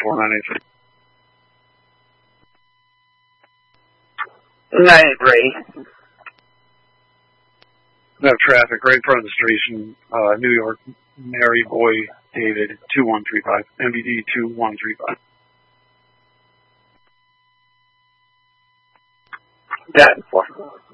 4983. 983. We have traffic right in front of the station, New York, Mary Boy David 2135, MVD 2135. That